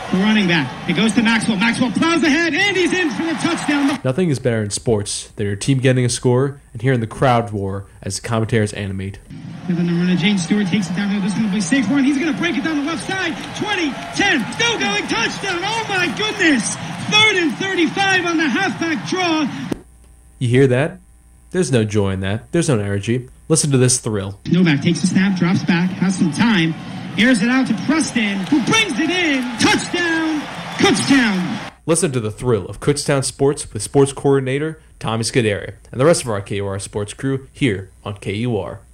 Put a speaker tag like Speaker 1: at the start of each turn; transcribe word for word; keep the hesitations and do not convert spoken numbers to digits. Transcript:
Speaker 1: the running back. It goes to Maxwell. Maxwell plows ahead, and he's in for the touchdown.
Speaker 2: Nothing is better in sports than your team getting a score and hearing the crowd roar as the commentators animate.
Speaker 1: And then the runner, James Stewart, takes it down there. This is going to be safe run. He's going to break it down the left side. twenty, ten, still going, touchdown. Oh, my goodness. Third and thirty-five on the halfback draw.
Speaker 2: You hear that? There's no joy in that. There's no energy. Listen to this thrill.
Speaker 1: Novak takes the snap, drops back, has some time, airs it out to Preston, who brings it in. Touchdown, Kutztown.
Speaker 2: Listen to the thrill of Kutztown Sports with sports coordinator Tommy Scuderi and the rest of our K U R Sports crew here on K U R.